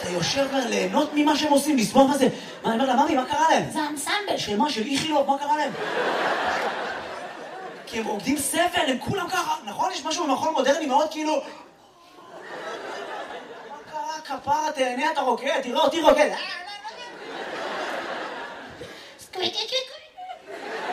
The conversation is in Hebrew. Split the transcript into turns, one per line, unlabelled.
אתה יושב ליהנות ממה שהם עושים, לסבוב מה זה. מה, אני אומר לה, ממי, מה קרה להם?
זה האנסמבל.
של מה? של איכילוב, מה קרה להם? כי הם עובדים סבל, הם כולם ככה, נכון? יש משהו במכון מודרני מאוד כאילו... מה קרה, כפרה, תהנה, אתה רוקד, תראה אותי רוקד.
סקוויקי